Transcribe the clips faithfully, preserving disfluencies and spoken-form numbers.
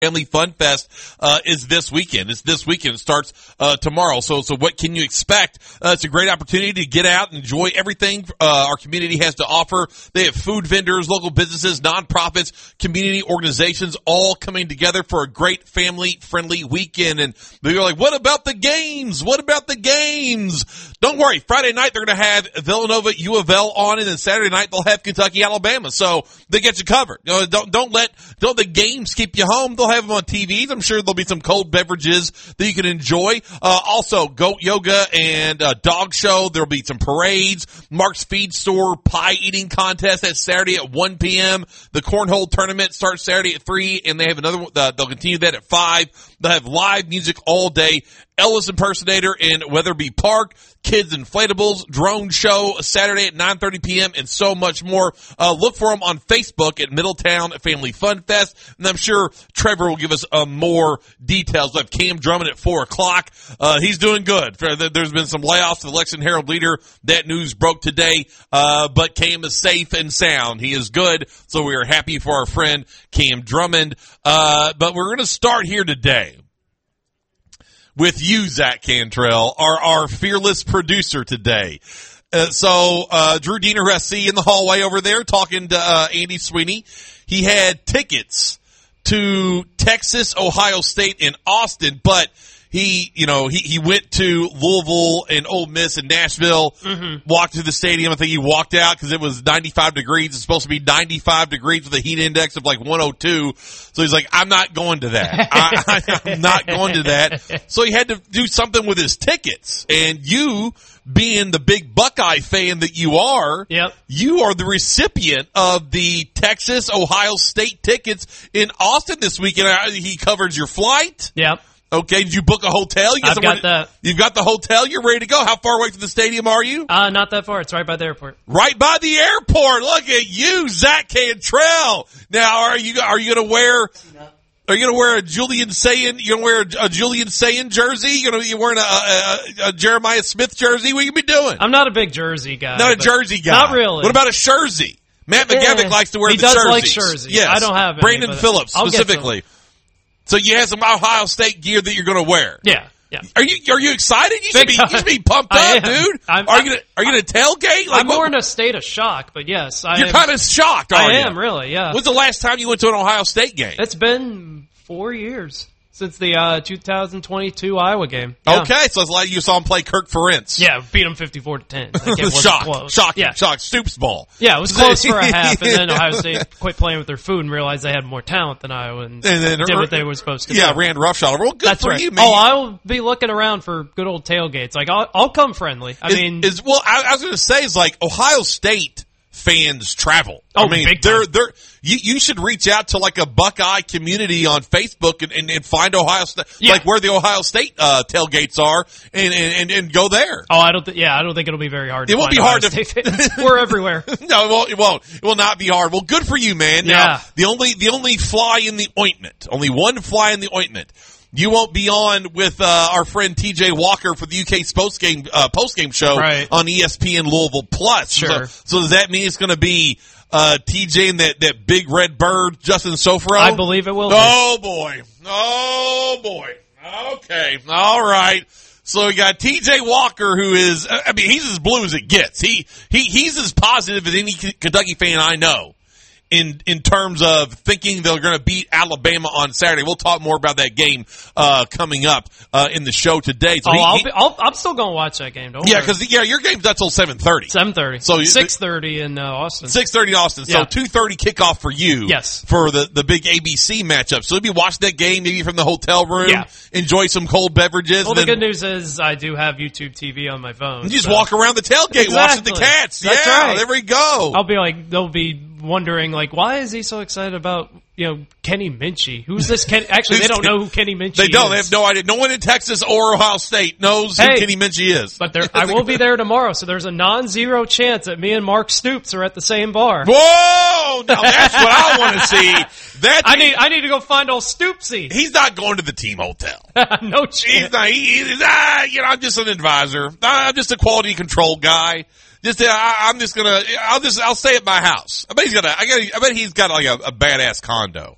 Family Fun Fest uh, is this weekend. It's this weekend. It starts uh, tomorrow. So, so what can you expect? Uh, it's a great opportunity to get out and enjoy everything uh, our community has to offer. They have food vendors, local businesses, nonprofits, community organizations, all coming together for a great family-friendly weekend. And you're like, what about the games? What about the games? Don't worry. Friday night they're going to have Villanova U of L on, and then Saturday night they'll have Kentucky Alabama. So they get you covered. You know, don't don't let don't the games keep you home. They'll have them on T Vs. I'm sure there'll be some cold beverages that you can enjoy. Uh, also, goat yoga and uh, dog show. There'll be some parades. Mark's Feed Store pie eating contest. That's Saturday at one p.m. The cornhole tournament starts Saturday at three, and they have another one. Uh, they'll continue that at five. They'll have live music all day. Elvis Impersonator in Weatherby Park, Kids Inflatables, Drone Show Saturday at nine thirty p.m., and so much more. Uh, look for them on Facebook at Middletown Family Fun Fest, and I'm sure Trevor will give us uh, more details. We'll have Cam Drummond at four o'clock. Uh, he's doing good. There's been some layoffs for the Lexington Herald Leader. That news broke today, uh, but Cam is safe and sound. He is good, so we are happy for our friend Cam Drummond. Uh, but we're going to start here today with you, Zach Cantrell, our, our fearless producer today. Uh, so, uh, Drew Diener, who I see in the hallway over there talking to, uh, Andy Sweeney, he had tickets to Texas, Ohio State, and Austin, but he, you know, he, he went to Louisville and Ole Miss and Nashville, mm-hmm. walked to the stadium. I think he walked out because it was ninety-five degrees. It's supposed to be ninety-five degrees with a heat index of like one oh two. So he's like, I'm not going to that. I, I, I'm not going to that. So he had to do something with his tickets. And you, being the big Buckeye fan that you are, yep. you are the recipient of the Texas, Ohio State tickets in Austin this weekend. He covered your flight. Yep. Okay, did you book a hotel? You I've got that. You've got the hotel. You're ready to go. How far away from the stadium are you? Uh, not that far. It's right by the airport. Right by the airport. Look at you, Zach Cantrell. Now, are you are you going to wear? Are you going to wear a Julian Sayin? You going to wear a, a Julian Sayin jersey? You going to you wearing a, a, a Jeremiah Smith jersey? What are you going to be doing? I'm not a big jersey guy. Not a jersey guy. Not really. What about a jersey? Matt McGavick yeah. likes to wear he the does jerseys. like jerseys. Yes. I don't have any. Brandon Phillips I'll specifically. So you have some Ohio State gear that you're going to wear. Yeah, yeah. Are you are you excited? You should, be, you should be pumped I up, am. dude. I'm, are you gonna are you gonna tailgate? Like, I'm more in a state of shock, but yes, I you're am. kind of shocked, aren't I you? am really. Yeah. When's the last time you went to an Ohio State game? It's been four years since the uh, two thousand twenty-two Iowa game. Yeah. Okay, so it's like you saw him play Kirk Ferentz. Yeah, beat him fifty-four to ten. Like, it wasn't shock, close. shock, yeah. shock. Stoops ball. Yeah, it was close for a half, and then Ohio State quit playing with their food and realized they had more talent than Iowa and, and then, did what they were supposed to yeah, do. Yeah, ran roughshod. Well, good That's for right. you, man. Oh, I'll be looking around for good old tailgates. Like, I'll, I'll come friendly. I is, mean, is well, I, I was going to say is like Ohio State fans travel. Oh, I mean, big they're time. they're you you should reach out to like a Buckeye community on Facebook and, and, and find Ohio State, yeah. like where the Ohio State uh, tailgates are, and, and, and go there. Oh, I don't. Th- yeah, I don't think it'll be very hard. It to won't find be hard Ohio to. State. We're everywhere. No, it won't. It won't. It will not be hard. Well, good for you, man. Now, yeah. The only the only fly in the ointment, only one fly in the ointment. You won't be on with uh, our friend T J Walker for the U K post game uh, post game show right. on E S P N Louisville Plus. Sure. So, so does that mean it's going to be uh, T J and that, that big red bird, Justin Sofro? I believe it will be. Oh boy! Oh boy! Okay, all right. So we got T J Walker, who is, I mean, he's as blue as it gets. He he he's as positive as any Kentucky fan I know. In in terms of thinking they're going to beat Alabama on Saturday. We'll talk more about that game uh, coming up uh, in the show today. So oh, he, I'll he, be, I'll, I'm still going to watch that game. Don't yeah, worry. because yeah, your game's not till seven thirty. seven thirty. So six thirty in uh, Austin. Six thirty in Austin. So yeah. two thirty kickoff for you. Yes. For the the big A B C matchup. So you'll be watching that game maybe from the hotel room. Yeah. Enjoy some cold beverages. Well, and the then, good news is I do have YouTube T V on my phone. You just so. walk around the tailgate Exactly. watching the Cats. That's yeah, right. There we go. I'll be like, they'll be wondering, like, why is he so excited about, you know, Kenny Minchie? Who's this Kenny? Actually, they don't know who Kenny Minchie is. They don't. They have no idea. No one in Texas or Ohio State knows hey, who Kenny Minchie is. But there, I will be there tomorrow, so there's a non-zero chance that me and Mark Stoops are at the same bar. Whoa! Now that's what I want to see. That's I need, I need to go find old Stoopsy. He's not going to the team hotel. No chance. He's not. He, he's, ah, you know, I'm just an advisor. I'm just a quality control guy. Just, uh, I, I'm just gonna. I'll just. I'll stay at my house. I bet he's got a. I got. I bet he's got like a, a badass condo.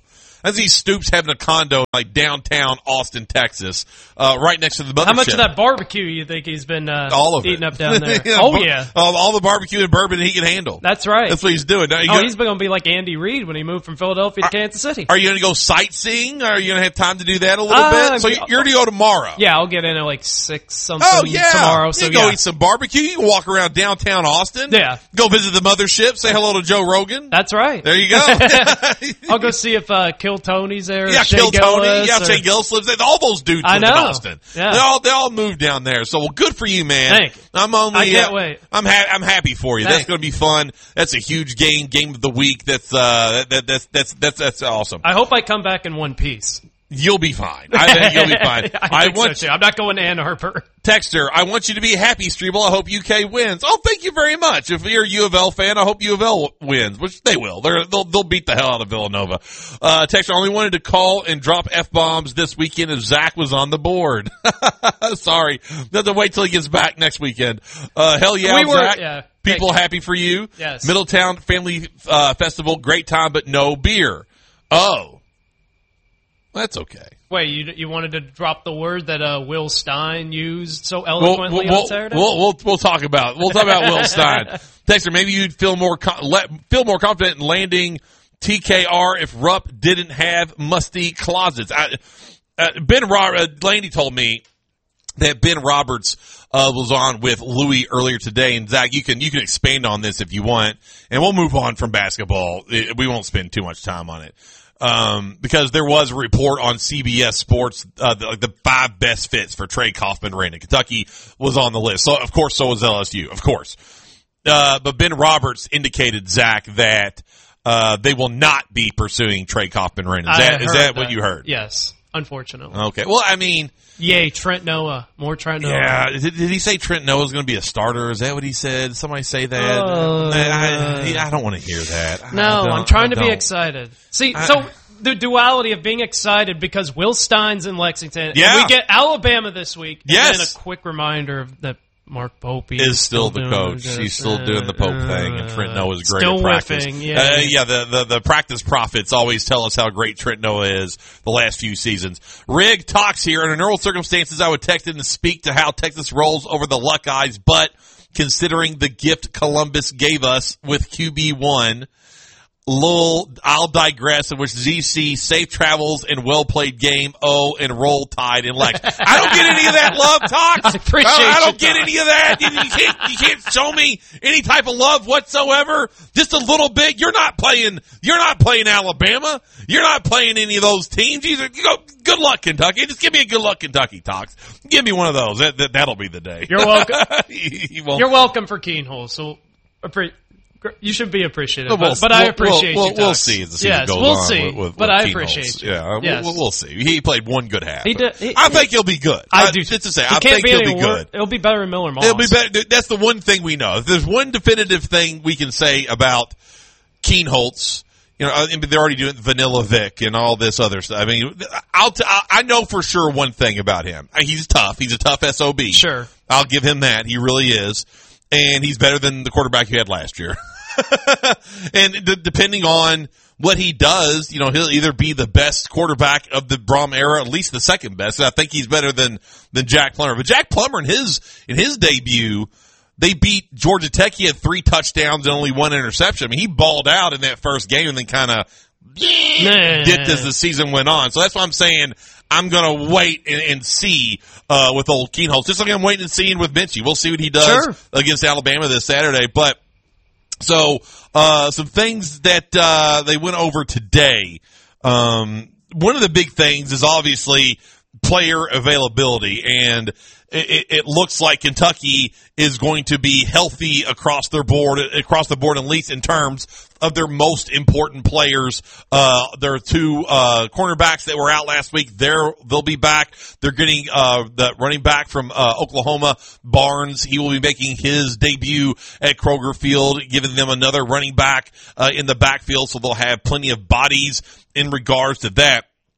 I see Stoops having a condo like downtown Austin, Texas, uh, right next to the mothership. How much of that barbecue you think he's been uh, all of eating it. up down there? yeah, oh, bar- yeah. All, all the barbecue and bourbon he can handle. That's right. That's what he's doing. Now, oh, gonna, he's going to be like Andy Reid when he moved from Philadelphia to are, Kansas City. Are you going to go sightseeing? Are you going to have time to do that a little uh, bit? So you're going to go tomorrow. Yeah, I'll get in at like six something oh, yeah. tomorrow. So you can go yeah. eat some barbecue. You can walk around downtown Austin. Yeah. Go visit the mothership. Say hello to Joe Rogan. That's right. There you go. I'll go see if uh, Kill Tony's there. Yeah, Shea Kill Tony. Gillis Yeah, or... Shea Gillis lives there. All those dudes I live know. in Austin. Yeah. They all they all moved down there. So well, good for you, man. Thank you. I'm only. I can't uh, wait. I'm ha- I'm happy for you. Thank That's going to be fun. That's a huge game. Game of the week. That's uh that, that's that's that's that's awesome. I hope I come back in one piece. You'll be fine. I think you'll be fine. I, I think want so too. I'm not going to Ann Arbor. Texter, I want you to be happy, Strebel. I hope U K wins. Oh, thank you very much. If you're a U of L fan, I hope U of L wins, which they will. They're, they'll they'll beat the hell out of Villanova. Uh, Texter, I only wanted to call and drop F-bombs this weekend if Zach was on the board. Sorry. Have to wait till he gets back next weekend. Uh, hell yeah, we were, Zach. Yeah. People happy for you. Yes. Middletown Family uh, Festival, great time, but no beer. Oh. That's okay. Wait, you you wanted to drop the word that uh, Will Stein used so We'll, eloquently we'll, on Saturday? We'll, we'll, we'll talk about we'll talk about Will Stein. Texter, maybe you'd feel more con- let, feel more confident in landing T K R if Rupp didn't have musty closets. I, uh, Ben Ro- uh, Landy told me that Ben Roberts uh, was on with Louis earlier today, and Zach, you can you can expand on this if you want, and we'll move on from basketball. It, we won't spend too much time on it. Um, because there was a report on C B S Sports, uh, the, like the five best fits for Trey Kaufman ran in Kentucky was on the list. So, of course, so was L S U, of course. Uh, but Ben Roberts indicated, Zach, that, uh, they will not be pursuing Trey Kaufman ran. Is that, is that what you heard? Yes, unfortunately. Okay. Well, I mean. Yay, Trent Noah. More Trent Noah. Yeah. Did, did he say Trent Noah's going to be a starter? Is that what he said? Did somebody say that? Uh, I, I don't want to hear that. No, I'm trying to be excited. See, I, so the duality of being excited because Will Stein's in Lexington. Yeah. And we get Alabama this week. Yes. And then a quick reminder that Mark Pope is still, still the coach. This, He's still uh, doing the Pope uh, thing, and Trent Noah is great still at practice. Whiffing, yeah, uh, yeah. The, the the practice prophets always tell us how great Trent Noah is the last few seasons. Rig talks here. Under normal circumstances, I would text him to speak to how Texas rolls over the Luckeyes, but considering the gift Columbus gave us with Q B one. Lil, I'll digress, in which Z C, safe travels and well-played game, oh, and roll tide and Lex. I don't get any of that love talk. I appreciate I, I don't you, get any of that. You, you can't, you can't show me any type of love whatsoever. Just a little bit. You're not playing, you're not playing Alabama. You're not playing any of those teams. You go, good luck, Kentucky. Just give me a good luck, Kentucky talks. Give me one of those. That, that, that'll be the day. You're welcome. you You're welcome for Keenhole. So, appre- you should be appreciative, But, we'll, but, but I we'll, appreciate we'll, you. we'll Talks. see as the season yes, goes we'll on. see. With, with, but with I Keen appreciate Holtz. you. Yeah, yes. we'll, we'll see. He played one good half. He did. He, I think he'll be good. I uh, do. Just to say, he I can't think be he'll any be wor- good. It'll be better than Miller Moss. It'll be better. That's the one thing we know. If there's one definitive thing we can say about Keen Holtz, you know, I mean, they're already doing Vanilla Vic and all this other stuff. I mean, I'll t- I know for sure one thing about him. He's tough. He's a tough S O B. Sure. I'll give him that. He really is. And he's better than the quarterback he had last year. and d- depending on what he does, you know, he'll either be the best quarterback of the Brom era, at least the second best. I think he's better than, than Jack Plummer. But Jack Plummer in his, in his debut, they beat Georgia Tech. He had three touchdowns and only one interception. I mean, he balled out in that first game and then kind of dipped as the season went on. So that's why I'm saying I'm going to wait and, and see uh, with old Keen Holtz. Just like I'm waiting and seeing with Minchie. We'll see what he does Sure. against Alabama this Saturday. But so uh, some things that uh, they went over today. Um, one of the big things is obviously player availability, and it, it looks like Kentucky is going to be healthy across their board, across the board, at least in terms of their most important players. Uh, there are two, uh, cornerbacks that were out last week. They're, they'll be back. They're getting, uh, the running back from, uh, Oklahoma, Barnes. He will be making his debut at Kroger Field, giving them another running back, uh, in the backfield. So they'll have plenty of bodies in regards to that.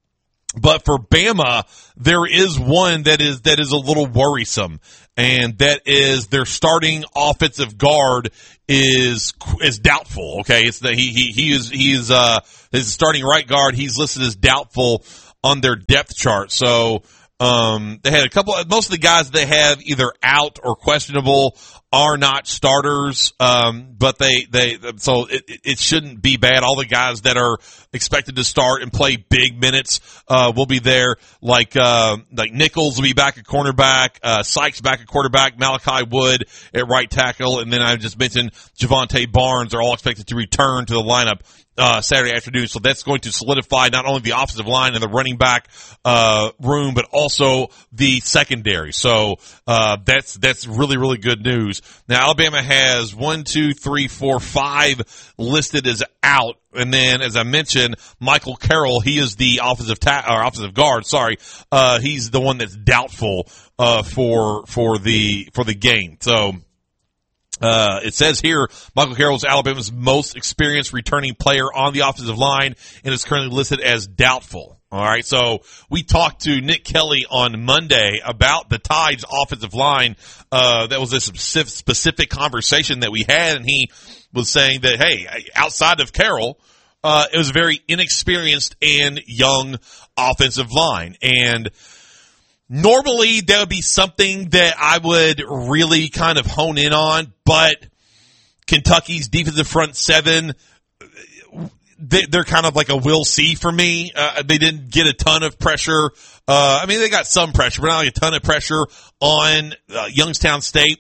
But for Bama, there is one that is that is a little worrisome, and that is their starting offensive guard is is doubtful. Okay, it's the he he he is he is uh his starting right guard. He's listed as doubtful on their depth chart. So um they had a couple. Most of the guys they have either out or questionable are not starters, um, but they, they, so it, it shouldn't be bad. All the guys that are expected to start and play big minutes, uh, will be there. Like, uh, like Nichols will be back at cornerback, uh, Sykes back at quarterback, Malachi Wood at right tackle, and then I just mentioned Javonte Barnes are all expected to return to the lineup Uh, Saturday afternoon. So that's going to solidify not only the offensive line and the running back, uh, room, but also the secondary. So, uh, that's, that's really, really good news. Now, Alabama has one, two, three, four, five listed as out. And then, as I mentioned, Michael Carroll, he is the offensive ta- or offensive guard, sorry. Uh, he's the one that's doubtful, uh, for, for the, for the game. So, Uh, it says here, Michael Carroll is Alabama's most experienced returning player on the offensive line and is currently listed as doubtful. All right. So we talked to Nick Kelly on Monday about the Tide's offensive line. Uh, that was a specific, specific conversation that we had, and he was saying that, hey, outside of Carroll, uh, it was a very inexperienced and young offensive line. And normally, that would be something that I would really kind of hone in on, but Kentucky's defensive front seven, they're kind of like a we'll see for me. Uh, they didn't get a ton of pressure. Uh, I mean, they got some pressure, but not like a ton of pressure on uh, Youngstown State.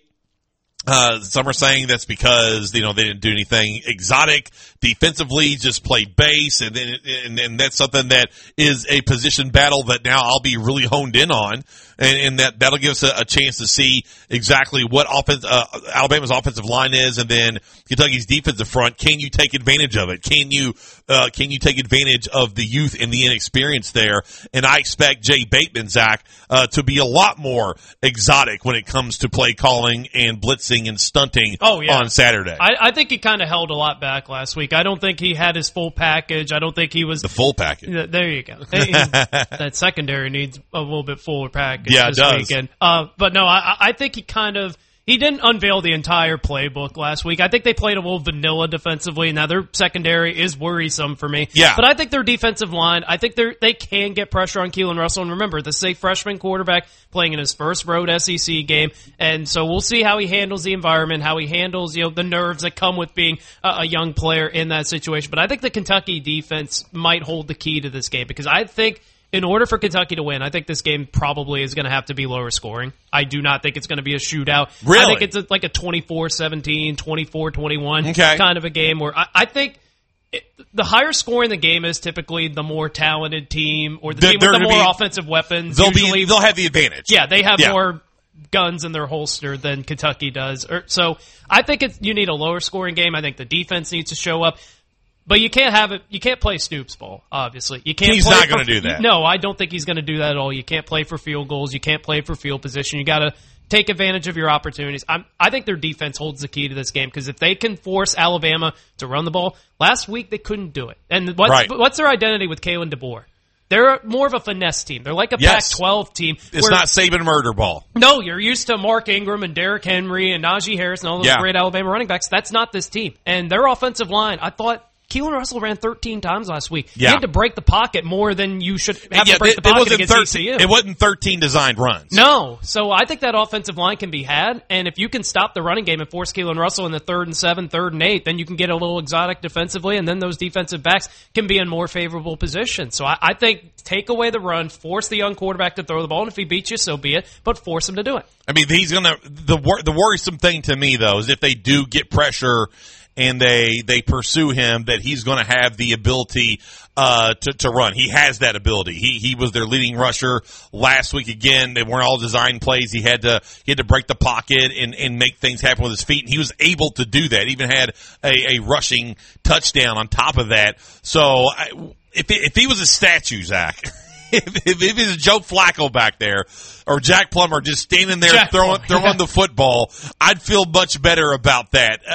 Uh, some are saying that's because, you know, they didn't do anything exotic defensively, just played base, and then, and, and that's something that is a position battle that now I'll be really honed in on, and, and that, that'll give us a, a chance to see exactly what offense, uh, Alabama's offensive line is, and then Kentucky's defensive front. Can you take advantage of it? Can you, uh, can you take advantage of the youth and the inexperience there? And I expect Jay Bateman, Zach, uh, to be a lot more exotic when it comes to play calling and blitzing and stunting oh, yeah. on Saturday. I, I think he kind of held a lot back last week. I don't think he had his full package. I don't think he was the full package. Th- there you go. That secondary needs a little bit fuller package. Yeah, this it does. Weekend. Uh, but no, I, I think he kind of. He didn't unveil the entire playbook last week. I think they played a little vanilla defensively. Now, their secondary is worrisome for me. Yeah. But I think their defensive line, I think they they can get pressure on Keelan Russell. And remember, this is a freshman quarterback playing in his first road S E C game. And so we'll see how he handles the environment, how he handles, you know, the nerves that come with being a, a young player in that situation. But I think the Kentucky defense might hold the key to this game, because I think in order for Kentucky to win, I think this game probably is going to have to be lower scoring. I do not think it's going to be a shootout. Really? I think it's a, like a twenty-four seventeen, twenty-four twenty-one okay. kind of a game where I, I think it, the higher scoring the game is, typically the more talented team or the they're, team with the more be, offensive weapons. They'll, usually, be, they'll have the advantage. Yeah, they have yeah. more guns in their holster than Kentucky does. Or, so I think it's, you need a lower scoring game. I think the defense needs to show up. But you can't have it. You can't play Stoops ball. Obviously, you can't. He's play not going to do that. No, I don't think he's going to do that at all. You can't play for field goals. You can't play for field position. You got to take advantage of your opportunities. I'm, I think their defense holds the key to this game, because if they can force Alabama to run the ball, last week they couldn't do it. And what's, right. what's their identity with Kalen DeBoer? They're more of a finesse team. They're like a yes. Pac twelve team. It's not Saban murder ball. No, you're used to Mark Ingram and Derrick Henry and Najee Harris and all those yeah. great Alabama running backs. That's not this team. And their offensive line, I thought Keelan Russell ran thirteen times last week. Yeah. He had to break the pocket more than you should have yeah, to break it, the pocket it against thirteen, E C U. It wasn't thirteen designed runs. No. So I think that offensive line can be had, and if you can stop the running game and force Keelan Russell in the third and seven, third and eight, then you can get a little exotic defensively, and then those defensive backs can be in more favorable positions. So I, I think take away the run, force the young quarterback to throw the ball, and if he beats you, so be it, but force him to do it. I mean, he's going to, the wor- the worrisome thing to me, though, is if they do get pressure and they they pursue him, that he's going to have the ability uh to to run. He has that ability. He he was their leading rusher last week again. They weren't all design plays. He had to he had to break the pocket and and make things happen with his feet, and he was able to do that. He even had a, a rushing touchdown on top of that. So I, if if he was a statue, Zach, if, if if it was Joe Flacco back there or Jack Plummer just standing there Jack throwing Plummer. throwing the football, I'd feel much better about that. Uh,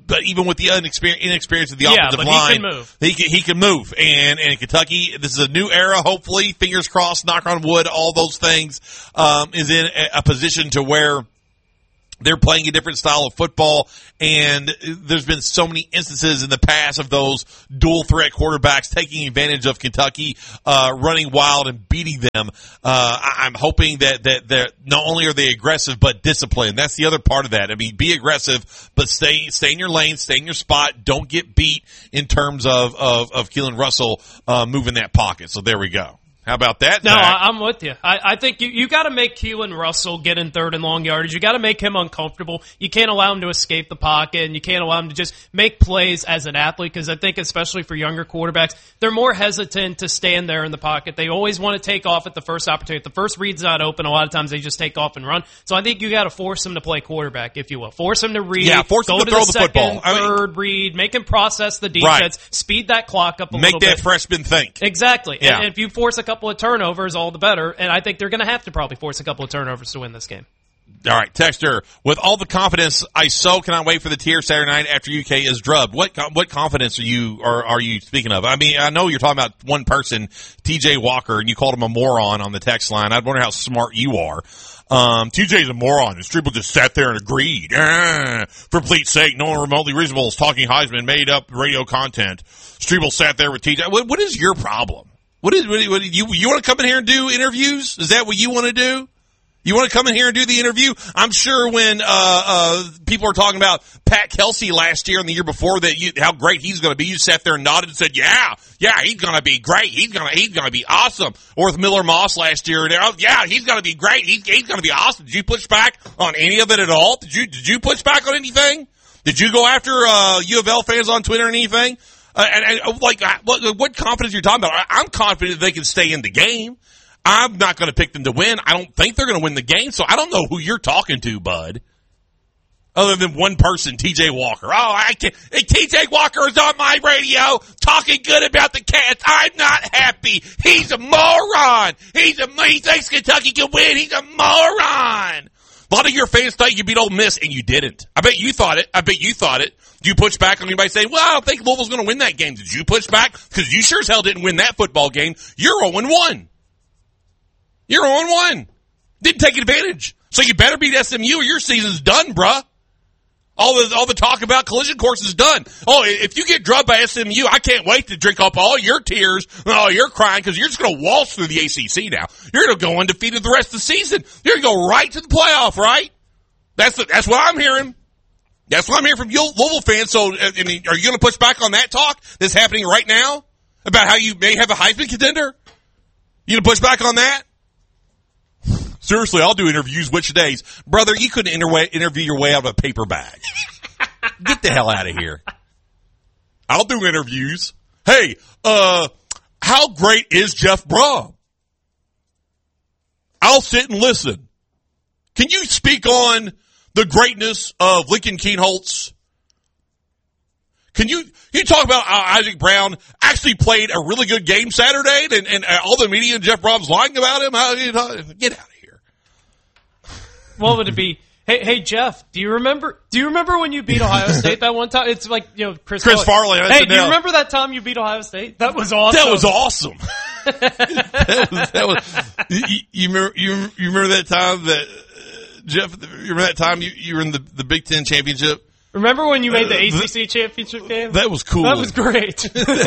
but even with the inexperience, inexperience of the yeah, offensive but line, he can move. He can, he can move. And, and Kentucky, this is a new era, hopefully, fingers crossed, knock on wood, all those things, um, is in a, a position to where they're playing a different style of football, and there's been so many instances in the past of those dual threat quarterbacks taking advantage of Kentucky, uh, running wild and beating them. Uh, I'm hoping that, that, that not only are they aggressive, but disciplined. That's the other part of that. I mean, be aggressive, but stay, stay in your lane, stay in your spot. Don't get beat in terms of, of, of Keelan Russell, uh, moving that pocket. So there we go. How about that, No, Zach? I, I'm with you. I, I think you, you got to make Keelan Russell get in third and long yardage. You got to make him uncomfortable. You can't allow him to escape the pocket, and you can't allow him to just make plays as an athlete, because I think especially for younger quarterbacks, they're more hesitant to stand there in the pocket. They always want to take off at the first opportunity. If the first read's not open, a lot of times they just take off and run. So I think you got to force him to play quarterback, if you will. Force him to read. Yeah, force go him to, to throw the, the second, football. I mean, third read. Make him process the defense. Right. Speed that clock up a Make little bit. that freshman think. Exactly. Yeah. And if you force a couple of turnovers, all the better. And I think they're going to have to probably force a couple of turnovers to win this game. All right, Texter, with all the confidence I so cannot wait for the tier Saturday night after U K is drubbed. What what confidence are you are, are you speaking of? I mean, I know you're talking about one person, T J Walker, and you called him a moron on the text line. I wonder how smart you are. Um, T J's a moron, and Streeble just sat there and agreed. Ah, for Pete's sake, no one remotely reasonable is talking Heisman, made up radio content. Streeble sat there with T J. What, what is your problem? What is what, what you you want to come in here and do interviews? Is that what you want to do? You want to come in here and do the interview? I'm sure when uh uh people are talking about Pat Kelsey last year and the year before that, you, how great he's going to be, you sat there and nodded and said, "Yeah, yeah, he's going to be great. He's going to he's going to be awesome." Or with Miller Moss last year, and oh, yeah, he's going to be great. He's he's going to be awesome. Did you push back on any of it at all? Did you did you push back on anything? Did you go after uh U of L fans on Twitter or anything? Uh, and, and like, what, what confidence you're talking about? I, I'm confident they can stay in the game. I'm not going to pick them to win. I don't think they're going to win the game, so I don't know who you're talking to, bud. Other than one person, T J Walker. Oh, I can't. Hey, T J Walker is on my radio talking good about the Cats. I'm not happy. He's a moron. He's a, he thinks Kentucky can win. He's a moron. A lot of your fans thought you beat Ole Miss, and you didn't. I bet you thought it. I bet you thought it. Did you push back on anybody saying, well, I don't think Louisville's going to win that game? Did you push back? Because you sure as hell didn't win that football game. You're oh and one. You're oh and one. Didn't take advantage. So you better beat S M U or your season's done, bruh. All the, all the talk about collision course is done. Oh, if you get drubbed by S M U, I can't wait to drink up all your tears. Oh, you're crying because you're just going to waltz through the A C C now. You're going to go undefeated the rest of the season. You're going to go right to the playoff, right? That's the, that's what I'm hearing. That's what I'm hearing from you Louisville fans. So, I mean, are you going to push back on that talk that's happening right now about how you may have a Heisman contender? You going to push back on that? Seriously, I'll do interviews which days. Brother, you couldn't inter- interview your way out of a paper bag. Get the hell out of here. I'll do interviews. Hey, uh, how great is Jeff Brom? I'll sit and listen. Can you speak on the greatness of Lincoln Kienholz? Can you, can you talk about how Isaac Brown actually played a really good game Saturday and, and all the media and Jeff Brom's lying about him? How, you know, get out of here. What would it be? Hey, hey, Jeff, do you remember, do you remember when you beat Ohio State that one time? It's like, you know, Chris, Chris Farley. Farley. Hey, do you remember that time you beat Ohio State? That was awesome. That was awesome. that was, that was, you, you remember, you, you remember that time that, uh, Jeff, you remember that time you, you were in the, the Big Ten championship? Remember when you made the A C C championship game? That was cool. That was great.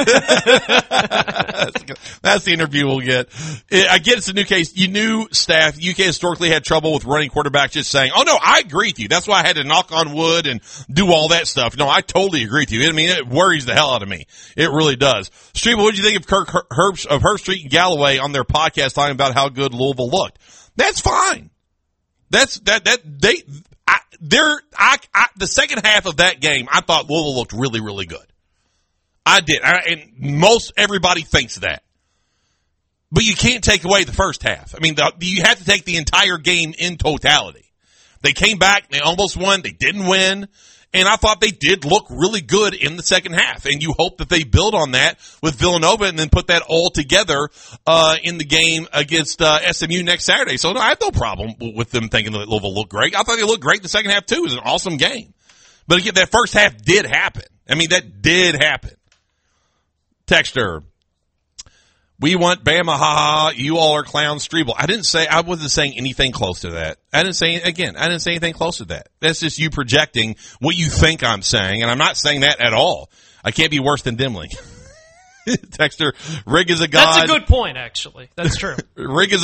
that's, that's the interview we'll get. I get it's a new case. You knew staff, U K historically had trouble with running quarterbacks just saying, oh no, I agree with you. That's why I had to knock on wood and do all that stuff. No, I totally agree with you. I mean, it worries the hell out of me. It really does. Streeble, what did you think of Kirk Her- Herbst, of Herbstreit and Galloway on their podcast talking about how good Louisville looked? That's fine. That's, that, that, they, I, they're, I, I, the second half of that game, I thought Louisville looked really, really good. I did. I, and most everybody thinks that. But you can't take away the first half. I mean, the, you have to take the entire game in totality. They came back, they almost won, they didn't win, and I thought they did look really good in the second half. And you hope that they build on that with Villanova and then put that all together uh in the game against uh S M U next Saturday. So no, I have no problem with them thinking that Louisville looked great. I thought they looked great in the second half too. It was an awesome game. But again, that first half did happen. I mean, that did happen. Texter, we want Bama, ha ha, you all are clowns, Strebel. I didn't say, I wasn't saying anything close to that. I didn't say, again, I didn't say anything close to that. That's just you projecting what you think I'm saying, and I'm not saying that at all. I can't be worse than Dimling. Texter, Rig is a god. That's a good point, actually. That's true. Rig is